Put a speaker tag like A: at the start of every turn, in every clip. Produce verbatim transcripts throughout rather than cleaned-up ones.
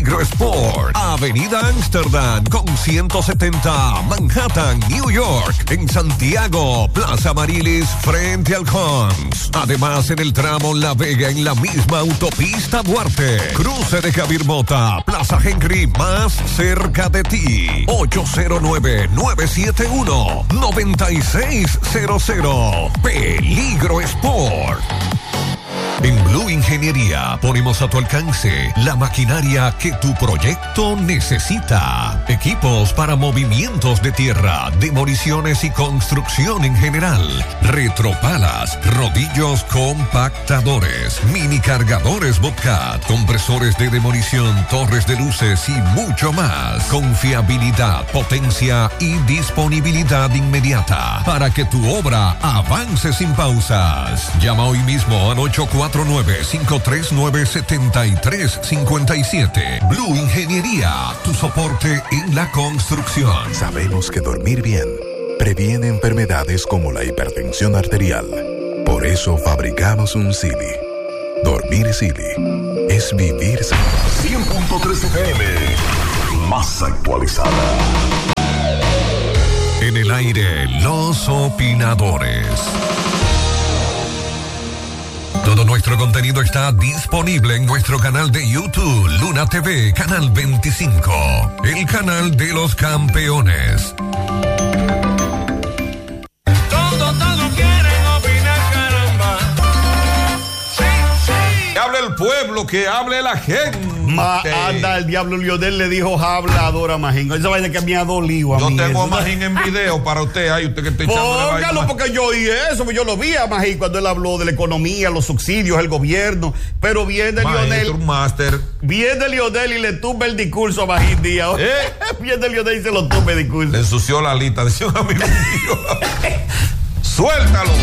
A: Peligro Sport, Avenida Amsterdam con ciento setenta, Manhattan, New York. En Santiago, Plaza Marilis frente al Hans. Además, en el tramo La Vega, en la misma autopista Duarte. Cruce de Javier Mota, Plaza Henry, más cerca de ti. ocho cero nueve, nueve siete uno, nueve seis cero cero. Peligro Sport. En Blue Ingeniería ponemos a tu alcance la maquinaria que tu proyecto necesita. Equipos para movimientos de tierra, demoliciones y construcción en general. Retropalas, rodillos compactadores, mini cargadores Bobcat, compresores de demolición, torres de luces y mucho más. Confiabilidad, potencia y disponibilidad inmediata para que tu obra avance sin pausas. Llama hoy mismo al ocho cuatro nueve, cinco tres nueve, siete tres cinco siete. Blue Ingeniería, tu soporte en la construcción.
B: Sabemos que dormir bien previene enfermedades como la hipertensión arterial. Por eso fabricamos un Silly. Dormir Silly es vivir sin...
C: cien punto tres F M, más actualizada.
A: En el aire, los opinadores. Todo nuestro contenido está disponible en nuestro canal de YouTube, Luna T V, canal veinticinco, el canal de los campeones.
D: Todo, todo quieren opinar, caramba. Sí, sí.
E: Que hable el pueblo, que hable la gente.
F: Ma, anda, el diablo Lionel le dijo habladora a Magín. Esa vaina que me ha dolido a
E: Yo
F: mí.
E: tengo a
F: eso.
E: Magín en video para usted. Ay, usted que está echándole vaina.
F: Póngalo porque yo oí eso, yo lo vi a Magín cuando él habló de la economía, los subsidios, el gobierno. Pero viene Lionel.
E: Un máster.
F: Viene Lionel y le tumba el discurso a Magín Díaz.
E: ¿Eh?
F: Viene Lionel y se lo tumba el discurso.
E: Le ensució la lista, decía un amigo mío. Suéltalo.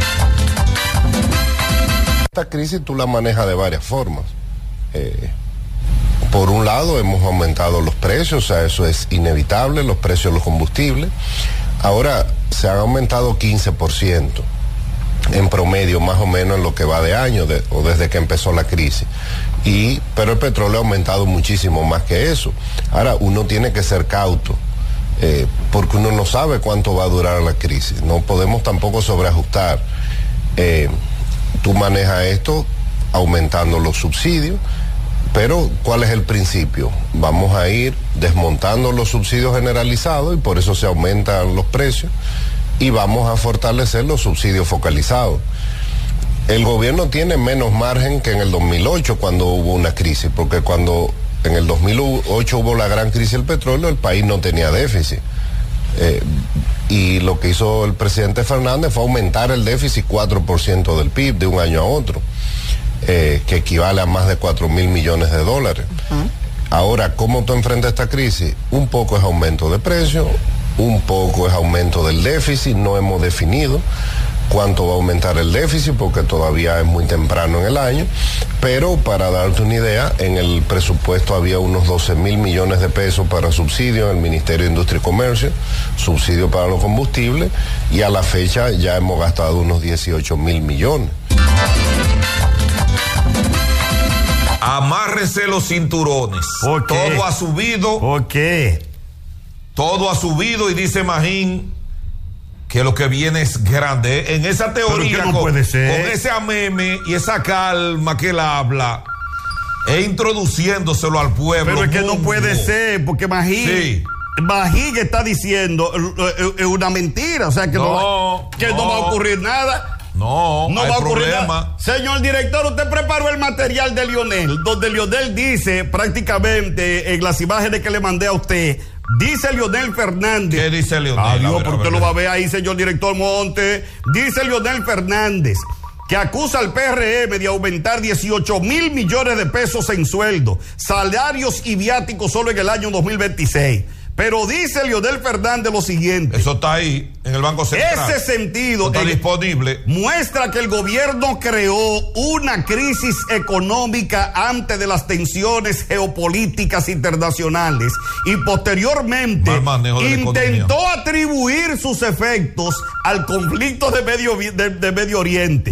G: Esta crisis tú la manejas de varias formas. Eh, por un lado hemos aumentado los precios, o sea, eso es inevitable, los precios de los combustibles. Ahora se han aumentado quince por ciento en promedio, más o menos en lo que va de año de, o desde que empezó la crisis. Y, pero el petróleo ha aumentado muchísimo más que eso. Ahora uno tiene que ser cauto, eh, porque uno no sabe cuánto va a durar la crisis. No podemos tampoco sobreajustar. Eh, tú manejas esto aumentando los subsidios, pero ¿cuál es el principio? Vamos a ir desmontando los subsidios generalizados y por eso se aumentan los precios, y vamos a fortalecer los subsidios focalizados. El gobierno tiene menos margen que en el dos mil ocho cuando hubo una crisis, porque cuando en el dos mil ocho hubo la gran crisis del petróleo, el país no tenía déficit. Eh, y lo que hizo el presidente Fernández fue aumentar el déficit cuatro por ciento del P I B de un año a otro. Eh, que equivale a más de cuatro mil millones de dólares. Uh-huh. Ahora, ¿cómo tú enfrentas esta crisis? Un poco es aumento de precio, un poco es aumento del déficit, no hemos definido cuánto va a aumentar el déficit porque todavía es muy temprano en el año, pero para darte una idea, en el presupuesto había unos doce mil millones de pesos para subsidio en el Ministerio de Industria y Comercio, subsidio para los combustibles, y a la fecha ya hemos gastado unos dieciocho mil millones.
E: Amárrese los cinturones.
F: ¿Por qué?
E: Todo ha subido.
F: ¿Por qué?
E: Todo ha subido y dice Magín que lo que viene es grande. En esa teoría,
F: Pero que no
E: con,
F: puede ser.
E: con ese ameme y esa calma que él habla, e introduciéndoselo al pueblo.
F: Pero es que no
E: mundo.
F: puede ser, porque Magín,
E: Sí.
F: Magín está diciendo eh, eh, una mentira, o sea que no,
E: No,
F: va, que no.
E: no.
F: va a ocurrir nada.
E: No,
F: No
E: hay
F: va a ocurrir
E: problema.
F: nada. Señor director, usted preparó el material de Lionel, donde Lionel dice prácticamente en las imágenes que le mandé a usted, dice Leonel Fernández.
E: ¿Qué dice Leonel?
F: Adiós, porque usted lo va a ver ahí, señor director Monte. Dice Leonel Fernández que acusa al P R M de aumentar dieciocho mil millones de pesos en sueldo, salarios y viáticos solo en el año dos mil veintiséis. Pero dice Leonel Fernández lo siguiente.
E: Eso está ahí, en el Banco Central.
F: Ese sentido
E: está
F: el,
E: disponible.
F: Muestra que el gobierno creó una crisis económica antes de las tensiones geopolíticas internacionales y posteriormente intentó atribuir sus efectos al conflicto de Medio, de, de Medio Oriente.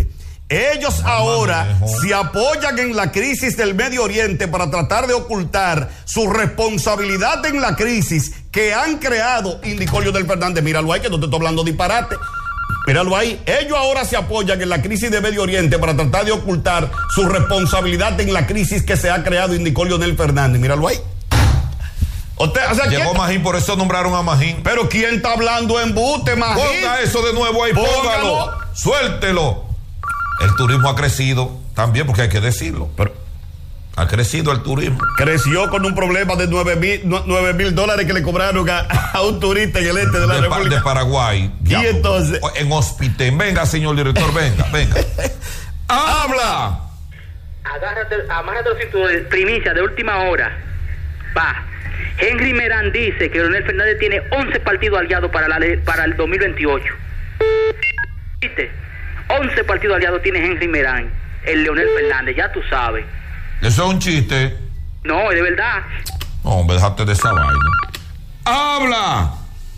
F: Ellos
E: Mal
F: ahora
E: manejo.
F: se apoyan en la crisis del Medio Oriente para tratar de ocultar su responsabilidad en la crisis que han creado, indicó Leonel Fernández. Míralo ahí, que no te estoy hablando disparate. Míralo ahí. Ellos ahora se apoyan en la crisis de Medio Oriente para tratar de ocultar su responsabilidad en la crisis que se ha creado, indicó Leonel Fernández. Míralo ahí. Usted, o sea,
E: Llegó
F: ¿quién-
E: Magín, por eso nombraron a Magín.
F: Pero ¿quién está hablando en buste, Magín?
E: Ponga eso de nuevo ahí,
F: Póngalo.
E: póngalo. Suéltelo. El turismo ha crecido también, porque hay que decirlo.
F: Pero
E: Ha crecido el turismo.
F: creció con un problema de nueve mil dólares que le cobraron a, a un turista en el este de la
E: De, Pa-
F: República.
E: de Paraguay.
F: Y
E: Ya.
F: entonces-
E: En Hospitén. Venga, señor director, venga, venga. ¡Habla!
H: Agárrate, amárrate los cinturones. Primicia de última hora. Va. Henry Merán dice que Leonel Fernández tiene once partidos aliados para, la, le- para el dos mil veintiocho. ¿Viste? once partidos aliados tiene Henry Merán. El Leonel Fernández, ya tú sabes.
E: Eso es un chiste.
H: No, es de verdad.
E: Hombre, déjate de esa vaina. ¡Habla!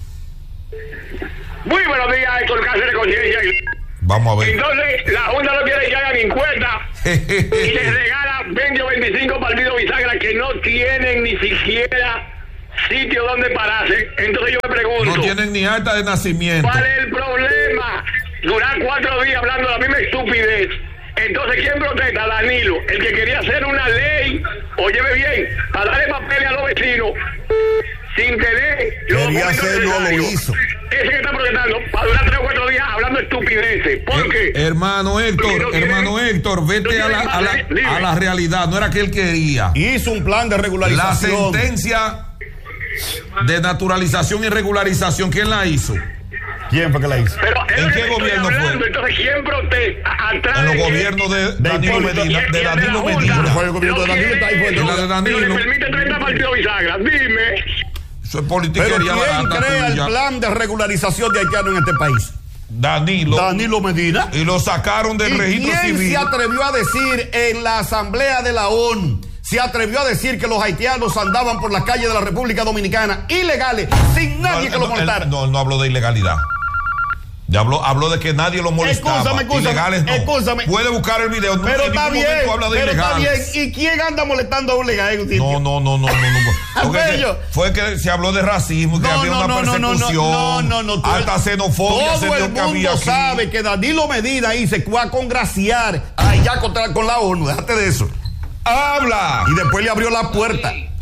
I: Muy buenos días, Héctor Cáceres de Conciencia.
E: Vamos a ver.
I: Entonces, la Junta no quiere que hagan encuesta y les regala veinte o veinticinco partidos bisagra que no tienen ni siquiera sitio donde pararse. Entonces yo me pregunto,
E: No tienen ni acta de nacimiento.
I: ¿cuál es el problema? Durar cuatro días hablando de la misma estupidez. Entonces, ¿quién protesta? Danilo, el que quería hacer una ley, óyeme bien, para darle papeles a los vecinos, sin tener los
F: Quería
I: documentos
F: hacer, no lo
I: necesarios.
F: hizo.
I: Ese que está protestando, para durar tres o cuatro días hablando estupideces. ¿Por qué?
E: Eh, hermano
I: Porque
E: Héctor,
I: no quieren-
E: hermano Héctor,
I: no
E: vete a la,
I: quieren
E: a, la,
I: madre-
E: a la realidad. No era que él quería.
F: Hizo un plan de
E: La
F: regularización.
E: sentencia de naturalización y regularización, ¿quién la hizo?
F: ¿Quién fue que la hizo?
I: Pero es
E: ¿En
I: lo
E: qué
I: que estoy
E: gobierno fue?
I: hablando. Entonces, ¿quién protesta? Atrás
E: En los
I: de quién?
E: gobiernos de Danilo
F: Hipólito.
E: Medina.
I: Y el
E: De
I: la
E: Danilo
I: Junta
E: Medina.
F: Fue el gobierno
I: no
F: de Danilo,
I: quiere-
F: ahí fue el
E: de la de Danilo.
I: pero le permite treinta partidos bisagra. Dime.
E: Eso es
F: Pero
E: politiquería
F: ¿quién
E: barata
F: crea el
E: tuya.
F: plan de regularización de haitianos en este país?
E: Danilo.
F: Danilo Medina.
E: Y lo sacaron del
F: ¿Y
E: registro
F: quién
E: civil.
F: se atrevió a decir en la Asamblea de la ONU? Se atrevió a decir que los haitianos andaban por las calles de la República Dominicana ilegales, sin nadie
E: No,
F: que lo
E: no, él-
F: molestara.
E: No, no habló de ilegalidad. Ya habló, habló de que nadie lo molestaba.
F: Excúsame, excúsame,
E: Ilegales no.
F: excúsame.
E: Puede buscar el video. No,
F: Pero
E: en
F: está
E: ningún
F: bien,
E: momento habla de
F: pero está bien.
E: ilegales.
F: ¿Y quién anda molestando a un legal en un sitio?
E: No, no, no, no, no, no. Porque
F: Aquello.
E: que- fue que se habló de racismo, que
F: No,
E: había
F: no,
E: una
F: no, no, no,
E: persecución,
F: no, no, no, todo
E: alta
F: el-
E: xenofobia, se
F: Todo
E: vio
F: el
E: que había
F: mundo
E: aquí.
F: sabe que Danilo Medina ahí se fue a congraciar allá contra, con la ONU. Déjate de eso.
E: ¡Habla!
F: Y después le abrió la puerta.
E: Ey.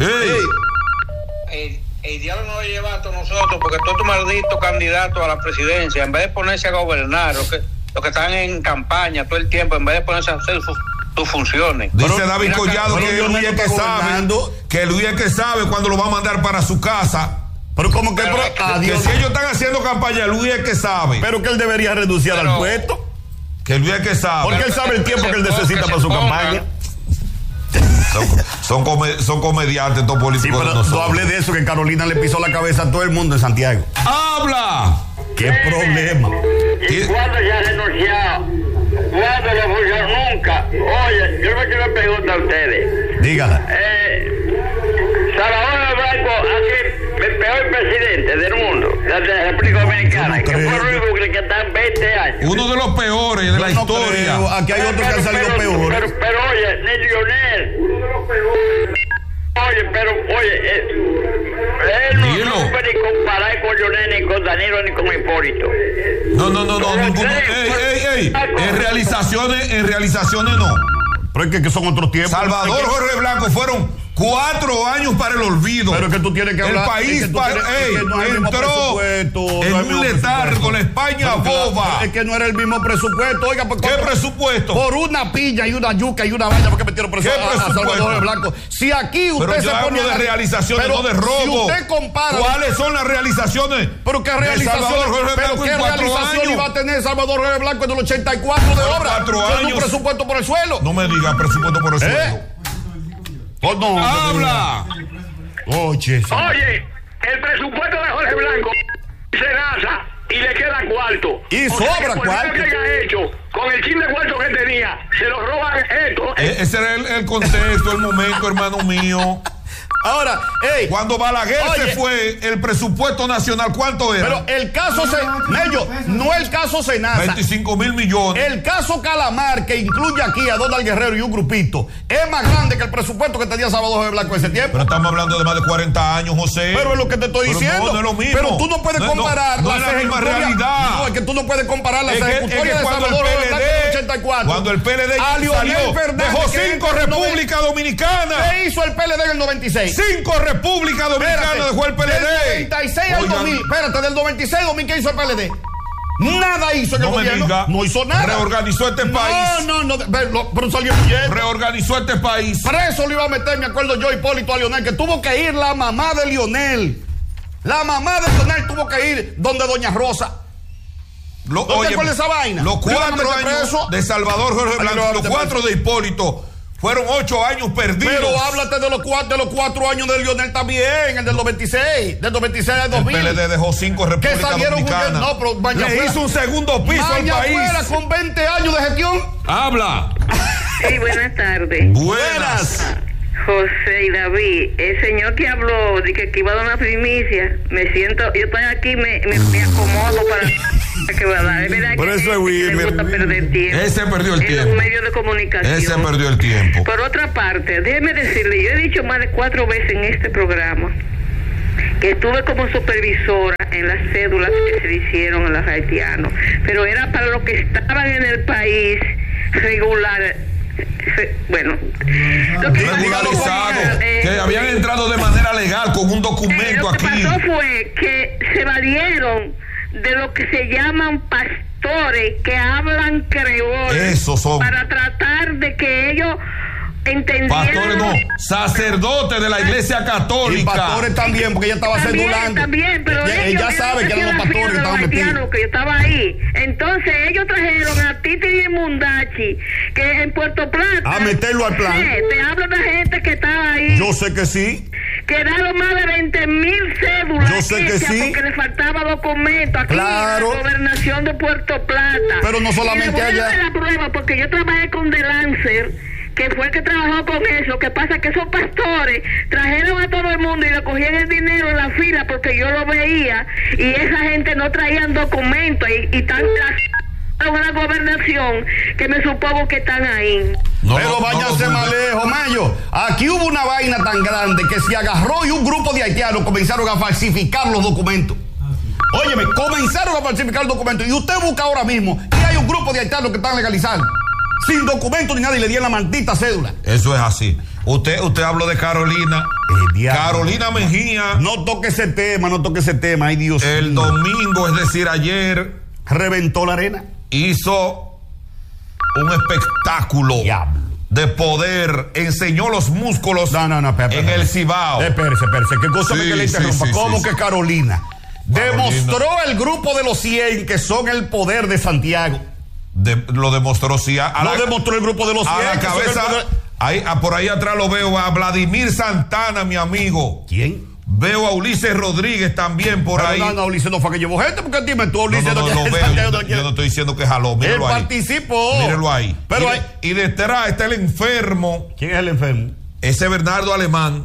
J: El, el diablo no lo lleva a todos nosotros, porque todos estos malditos candidatos a la presidencia, en vez de ponerse a gobernar, los que, los que están en campaña todo el tiempo, en vez de ponerse a hacer sus, sus funciones.
E: Dice
F: Pero-
E: David
J: mira,
E: Collado
F: pero
E: que
F: yo
E: Luis
F: no
E: es que
F: estoy
E: sabe,
F: gobernando.
E: que Luis es que sabe cuando lo va a mandar para su casa.
F: Pero como que,
J: Pero
F: pro-
J: es que-
F: adiós.
E: Que si ellos están haciendo campaña, Luis es que sabe.
F: Pero que él debería renunciar
J: Pero-
F: al puesto.
E: Que Luis es que sabe.
F: Porque él sabe el tiempo que él necesita para su campaña.
E: Son, son, come- son comediantes estos
F: Sí,
E: políticos
F: pero
E: de
F: no
E: nosotros.
F: hablé de eso, que Carolina le pisó la cabeza a todo el mundo en Santiago.
E: ¡Habla!
F: ¡Qué problema!
E: ¿Qué?
I: ¿Cuándo se ha renunciado? ¿Cuándo lo funcionó? Nunca. Oye, yo me quiero una pregunta a ustedes.
F: Dígala.
I: Eh, Salvador Blanco ha sido el peor presidente del mundo, de la República Dominicana,
F: no
I: que
F: creo.
I: fue el único que que está en veinte años.
E: Uno de los peores de la
F: Yo no
E: historia.
F: creo. Aquí hay otros que han salido
I: pero,
F: peores.
I: Pero, pero, oye, ni Lionel. Oye, pero, oye, eh, él no
E: Dilo.
I: supe ni comparar con Lionel, ni con Danilo, ni con Hipólito.
E: No, no, no, no, ninguno. Ey, ey, ey. En realizaciones, en realizaciones no.
F: Pero es que, que son otros tiempos.
E: Salvador
F: Es que-
E: Jorge Blanco fueron cuatro años para el olvido.
F: Pero es que tú tienes que hablar-
E: El país
F: es que tú
E: pa-
F: tienes- es
E: ey,
F: que no es el mismo
E: entró
F: presupuesto, no
E: en
F: es el
E: un
F: mismo
E: letargo,
F: presupuesto.
E: la España
F: Pero claro,
E: boba.
F: Es que no era el mismo presupuesto. Oiga, por
E: ¿Qué presupuesto?
F: Por una pilla y una yuca y una vaina, porque metieron preso
E: ¿Qué
F: a, a
E: presupuesto?
F: Salvador Blanco. Si aquí usted
E: Pero
F: se
E: yo hablo
F: pone a
E: de
F: analizar-
E: realizaciones,
F: pero
E: no de robo.
F: Si usted compara.
E: ¿Cuáles son las realizaciones?
F: Pero qué
E: de
F: realización,
E: Salvador Jorge
F: pero
E: Blanco
F: qué
E: en cuatro
F: realización
E: años?
F: iba a tener Salvador Jorge Blanco en el ochenta y cuatro de
E: Por
F: obra.
E: cuatro
F: Con un
E: años.
F: presupuesto por el suelo.
E: No me diga presupuesto por el
F: ¿Eh?
E: suelo.
F: Oh, no,
E: ¡Habla!
F: Oye, sí.
I: Oye, el presupuesto de Jorge Blanco se gasta y le queda cuarto.
F: Y
I: O sea
F: sobra
I: que por
F: cuarto.
I: eso que haya hecho, con el chin de cuarto que tenía, se lo roban esto.
E: E- Ese era el, el contexto, el momento, hermano mío.
F: Ahora, hey,
E: cuando Balaguer
F: oye,
E: se fue, el presupuesto nacional, ¿cuánto era?
F: Pero el caso se, Mello, no el caso Senasa.
E: veinticinco mil millones.
F: El caso Calamar, que incluye aquí a Donald Guerrero y un grupito, es más grande que el presupuesto que tenía Salvador de Blanco ese tiempo.
E: Pero estamos hablando de más de cuarenta años, José.
F: Pero es lo que te estoy
E: Pero
F: diciendo.
E: No, no es lo mismo.
F: Pero tú no puedes
E: no,
F: comparar
E: no, no
F: las
E: es la misma realidad.
F: No, es que tú no puedes comparar las
E: es que,
F: ejecutorias
E: es que
F: de Salvador de Blanco en el ochenta y cuatro.
E: Cuando el P L D
F: a
E: salió,
F: Fernández,
E: dejó cinco República Dominicana.
F: ¿Qué hizo el P L D en el noventa y seis?
E: Cinco República Dominicana dejó el P L D.
F: Del noventa y seis al dos mil. Espérate, del noventa y seis al dos mil, ¿qué hizo el P L D? Nada hizo en
E: no
F: el
E: me
F: gobierno.
E: Diga.
F: No hizo nada.
E: Reorganizó este país.
F: No, no, no. Pero, pero salió huyendo.
E: Reorganizó este país.
F: Preso lo iba a meter, me acuerdo yo, Hipólito, a Lionel, que tuvo que ir la mamá de Lionel. La mamá de Lionel tuvo que ir donde Doña Rosa.
E: Lo,
F: ¿No
E: oye,
F: te acuerdas de esa vaina?
E: Los cuatro años
F: preso?
E: de Salvador Jorge Blanco, los cuatro de Hipólito, fueron ocho años perdidos.
F: Pero háblate de los cuatro, de los cuatro años de Lionel también, el del noventa y seis, del noventa y seis al dos mil.
E: El P L D dejó cinco Repúblicas
F: que salieron
E: Dominicanas.
F: No, pero Bañafuera,
E: le hizo un segundo piso al país.
F: Bañafuera con veinte años de gestión.
E: Habla.
K: Sí, buenas tardes.
E: Buenas.
K: José y David, el señor que habló de que, que iba a dar una primicia, me siento, yo estoy aquí, me, me, me acomodo para que va a dar. Es verdad
F: Por
K: que,
F: eso es
K: que le gusta perder tiempo.
E: Ese perdió el
K: en
E: tiempo.
K: los medios de comunicación.
E: Ese perdió el tiempo.
K: Por otra parte, déjeme decirle, yo he dicho más de cuatro veces en este programa que estuve como supervisora en las cédulas que se le hicieron a los haitianos, pero era para los que estaban en el país regular. Bueno, lo que
E: regularizado,
K: eh,
E: que habían entrado de manera legal con un documento
K: eh, lo que
E: aquí.
K: pasó fue que se valieron de lo que se llaman pastores que hablan creol.
E: Esos son
K: para tratar de que ellos entendieran.
E: Pastores no, sacerdotes de la Iglesia Católica.
F: Y pastores también, porque ella estaba
K: También,
F: cedulando.
K: también, pero
F: ella,
K: ellos,
F: ella sabe que eran los
K: la
F: pastores que
K: fila de
F: estaban
K: los
F: metidos.
K: haitianos, que yo estaba ahí. Entonces ellos trajeron a Titi y Mundachi, que en Puerto Plata.
F: A meterlo al plan.
K: Sí, te hablo de gente que estaba ahí.
F: Yo sé que sí.
K: Quedaron más de veinte mil cédulas.
F: Yo sé que
K: hechas
F: sí.
K: Porque le faltaba documento aquí
F: Claro.
K: en la gobernación de Puerto Plata.
F: Pero no solamente
K: y le voy a
F: allá.
K: dar la prueba porque yo trabajé con The Lancer, que fue el que trabajó con eso. Lo que pasa es que esos pastores trajeron a todo el mundo y le cogían el dinero en la fila porque yo lo veía y esa gente no traían documentos y, y tan una gobernación que me supongo que están ahí.
E: No,
F: Pero
E: no,
F: váyanse
E: no, no,
F: más
E: no.
F: lejos, Mayo. Aquí hubo una vaina tan grande que se agarró y un grupo de haitianos comenzaron a falsificar los documentos. Óyeme, comenzaron a falsificar los documentos. Y usted busca ahora mismo y hay un grupo de haitianos que están legalizando. Sin documentos ni nada y le dieron la maldita cédula.
E: Eso es así. Usted, usted habló de Carolina.
F: Eh,
E: Carolina Mejía.
F: No toque ese tema, no toque ese tema. Ay, Dios mío.
E: El domingo, es decir, ayer,
F: reventó la arena.
E: Hizo un espectáculo
F: Diablo.
E: de poder, enseñó los músculos
F: No, no, no, espera,
E: en
F: espera,
E: el
F: espera.
E: Cibao.
F: Espérese, espérese. ¿Qué cosa
E: Sí,
F: me que le
E: sí,
F: interrumpa?
E: sí,
F: ¿Cómo
E: sí,
F: que
E: sí.
F: Carolina?
E: Carolina.
F: Demostró el grupo de los cien que son el poder de Santiago.
E: De- lo demostró, sí. A, a
F: No
E: la,
F: demostró el grupo de los
E: a
F: cien.
E: la
F: que son el
E: cabeza,
F: poder-
E: ahí, a- por ahí atrás lo veo a Vladimir Santana, mi amigo.
F: ¿Quién?
E: Veo a Ulises Rodríguez también por
F: Pero
E: ahí.
F: No, no, Ulises no fue que llevó gente, porque dime tú,
E: No,
F: Ulises
E: no, no,
F: no,
E: lo veo. Yo, yo no estoy diciendo que jaló.
F: Él
E: Míralo ahí.
F: participó.
E: Míralo ahí.
F: Pero
E: y,
F: hay-
E: de- y detrás está el enfermo,
F: ¿Quién es el enfermo?
E: ese Bernardo Alemán.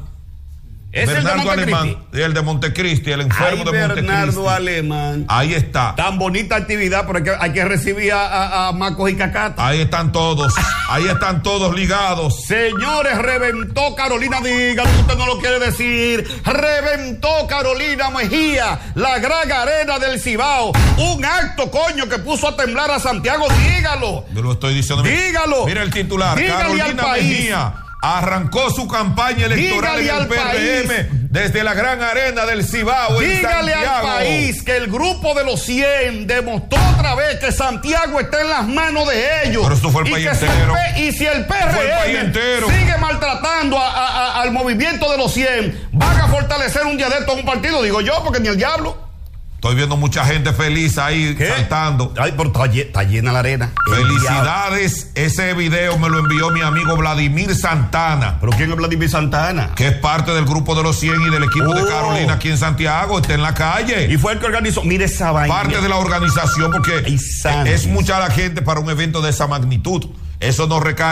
F: ¿Es el de
E: Bernardo
F: Montecristi?
E: Alemán, el de Montecristi, el enfermo
F: Ay,
E: de
F: Bernardo
E: Montecristi.
F: Alemán.
E: Ahí está.
F: Tan bonita actividad, pero hay que, hay que recibir a, a, a Macos y Cacata.
E: Ahí están todos. Ahí están todos ligados.
F: Señores, reventó Carolina, dígalo que usted no lo quiere decir. Reventó Carolina Mejía, la gran arena del Cibao. Un acto, coño, que puso a temblar a Santiago, dígalo.
E: Yo lo estoy diciendo.
F: Dígalo.
E: Mira el titular.
F: Dígale
E: Carolina
F: al país.
E: Mejía arrancó su campaña electoral
F: Dígale
E: en el
F: al
E: P R M
F: país.
E: desde la gran arena del Cibao en
F: Dígale al
E: Santiago.
F: país que el grupo de los cien demostró otra vez que Santiago está en las manos de ellos.
E: Pero esto fue el
F: y
E: país
F: que si el
E: entero.
F: P- y si el P
E: Fue el país
F: R M
E: entero.
F: sigue maltratando a- a- a- al movimiento de los cien, van a fortalecer un día de esto a un partido, digo yo, porque ni el diablo.
E: Estoy viendo mucha gente feliz ahí saltando.
F: Ay, pero está, lle- está llena la arena. El diablo.
E: Felicidades. Ese video me lo envió mi amigo Vladimir Santana.
F: ¿Pero quién es Vladimir Santana?
E: Que es parte del grupo de los cien y del equipo
F: Oh.
E: de Carolina aquí en Santiago. Está en la calle.
F: Y fue el que organizó. Mire esa vaina.
E: Parte de la organización porque
F: Ay, santo.
E: es mucha la gente para un evento de esa magnitud. Eso no recae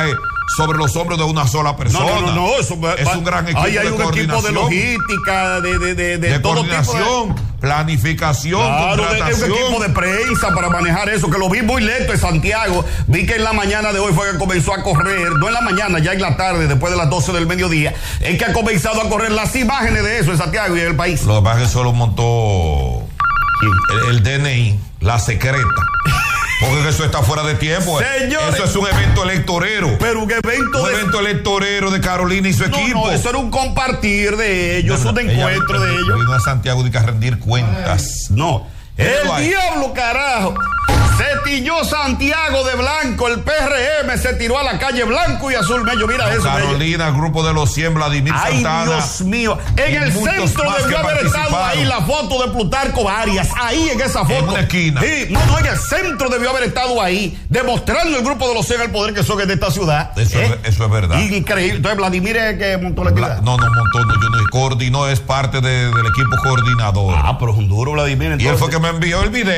E: sobre los hombros de una sola persona.
F: No, no, no, eso
E: es
F: va,
E: un gran equipo
F: ahí hay
E: de
F: un equipo de logística, de, de, de, de,
E: de
F: todo
E: coordinación,
F: tipo de...
E: planificación,
F: claro,
E: contratación.
F: De, un equipo de prensa para manejar eso, que lo vi muy lento en Santiago. Vi que en la mañana de hoy fue que comenzó a correr, no en la mañana, ya en la tarde, después de las doce del mediodía, es que ha comenzado a correr las imágenes de eso en Santiago y en el país.
E: Lo que pasa es que solo montó el, el D N I, la secreta. Porque eso está fuera de tiempo.
F: Señores,
E: eso es un evento electorero.
F: Pero un evento
E: un
F: de...
E: evento electorero de Carolina y su
F: no,
E: equipo.
F: No, eso era un compartir de ellos, no, no, un encuentro
E: ella,
F: de ellos.
E: Vino a Santiago de que a rendir cuentas.
F: No. El diablo, carajo. Se tiñó Santiago de blanco. El P R M se tiró a la calle blanco y azul. Mello, mira no, eso.
E: Carolina, el grupo de los cien, Vladimir
F: Ay,
E: Santana.
F: Dios mío. En el centro debió haber estado ahí la foto de Plutarco Arias. Ahí en esa foto.
E: En una esquina.
F: Sí, no, no, en el centro debió haber estado ahí. Demostrando el grupo de los cien el poder que son de esta ciudad.
E: Eso, ¿eh? es, eso es verdad.
F: Increíble. Entonces, Vladimir es el que montó la actividad.
E: No, no montó, no, yo no coordinó, es parte de, del equipo coordinador.
F: Ah, pero es un duro, Vladimir. Entonces.
E: Y él fue que me envió el video.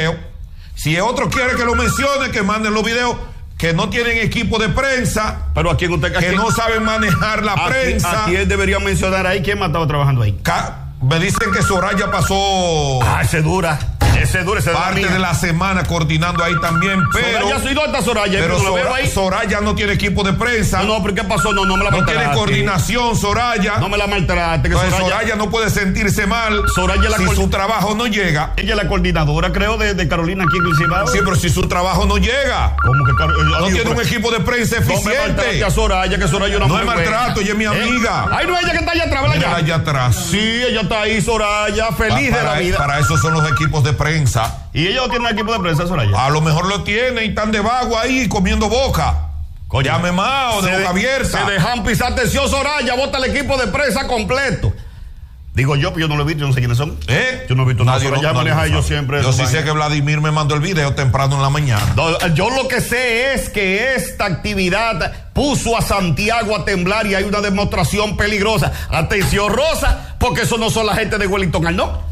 E: Si otro quiere que lo mencione, que manden los videos, que no tienen equipo de prensa,
F: pero a quién usted
E: que
F: quién,
E: no saben manejar la
F: a
E: prensa.
F: Quién, ¿A quién debería mencionar ahí? ¿Quién más estaba trabajando ahí?
E: Ca me dicen que Soraya pasó.
F: Ah, ese dura. Ese dura, ese
E: parte de la semana coordinando ahí también, pero
F: Soraya, soy dónde está Soraya,
E: pero
F: Sora,
E: Sora,
F: ahí.
E: Soraya no tiene equipo de prensa.
F: No, no, pero ¿qué pasó? No, no me la
E: no
F: maltrate.
E: tiene coordinación, Soraya.
F: No me la maltrate. Que
E: Soraya,
F: Soraya,
E: no puede sentirse mal
F: Soraya la
E: si
F: su
E: trabajo no llega.
F: Ella es la coordinadora, creo, de, de Carolina aquí en el Cibao.
E: Sí, pero si su trabajo no llega.
F: ¿Cómo que Car
E: no
F: amigo,
E: tiene un equipo de prensa eficiente?
F: No me maltrate a Soraya, que Soraya una
E: no es maltrato, ella es mi amiga.
F: ¿Eh? Ay, no, ella que está allá atrás, ¿verdad?
E: Ella allá atrás.
F: Sí, ella está ahí, Soraya, feliz
E: pa,
F: de la vida.
E: Para eso son los equipos de prensa.
F: ¿Y ella no tiene un equipo de prensa, Soraya?
E: A lo mejor lo tiene y están de vago ahí comiendo boca. Coño, llame más o de boca abierta.
F: Se dejan pisar atención, Soraya, bota el equipo de prensa completo. Digo yo, pero yo no lo he visto, yo no sé quiénes son.
E: ¿Eh?
F: Yo no he visto
E: nadie.
F: Soraya
E: No,
F: maneja
E: no
F: ellos siempre.
E: Yo sí sé que Vladimir me mandó el video temprano en la mañana.
F: No, yo lo que sé es que esta actividad puso a Santiago a temblar y hay una demostración peligrosa. Atención, Rosa, porque eso no son la gente de Wellington Arnó.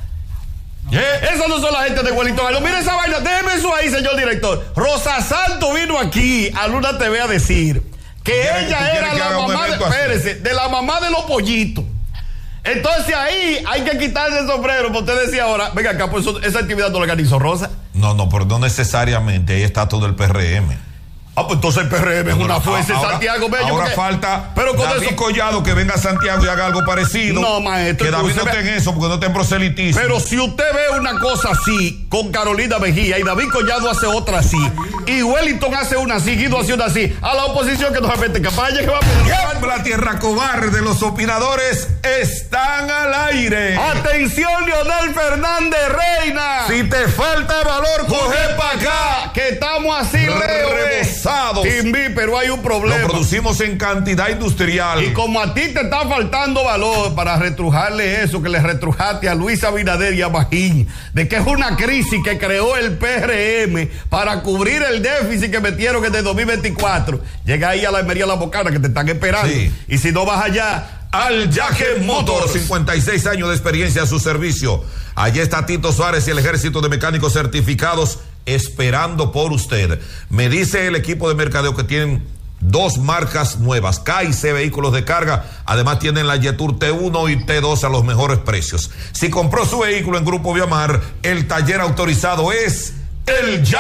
F: Yeah. Eso no son la gente de Wellington Arnó. Mira esa vaina, déjeme eso ahí, señor director. Rosa Santo vino aquí a Luna T V a decir que ella era la mamá de, espérese, de la mamá de los pollitos. Entonces ahí hay que quitarle el sombrero. Porque usted decía ahora, venga acá, pues esa actividad no la organizó Rosa.
E: No, no, pero no necesariamente. Ahí está todo el P R M.
F: Ah, pues entonces el P R M es una fuerza en Santiago, bello.
E: Ahora
F: porque,
E: falta
F: pero con
E: David
F: eso,
E: Collado que venga a Santiago y haga algo parecido.
F: No, maestro.
E: Que David no esté en eso porque no esté en proselitismo.
F: Pero si usted ve una cosa así con Carolina Mejía y David Collado hace otra así y Wellington hace una así, Guido hace una así, a la oposición que nos mete campaña que va a pedir.
E: La tierra cobarde, los opinadores están al aire.
F: Atención, Leonel Fernández Reina.
E: Si te falta valor, coge para acá.
F: Que estamos así,
E: rebosados.
F: Timbi, pero hay un problema.
E: Lo producimos en cantidad industrial.
F: Y como a ti te está faltando valor para retrujarle eso que le retrujaste a Luis Abinader y a Magín, de que es una crisis que creó el P R M para cubrir el déficit que metieron desde dos mil veinticuatro. Llega ahí a la Almería La Bocana que te están esperando. Sí. Y si no vas allá,
E: al Yaque Motor, cincuenta y seis años de experiencia a su servicio. Allí está Tito Suárez y el ejército de mecánicos certificados esperando por usted. Me dice el equipo de mercadeo que tienen dos marcas nuevas, K y C Vehículos de Carga. Además tienen la Yetur T uno y T dos a los mejores precios. Si compró su vehículo en Grupo Viamar, el taller autorizado es el Yaque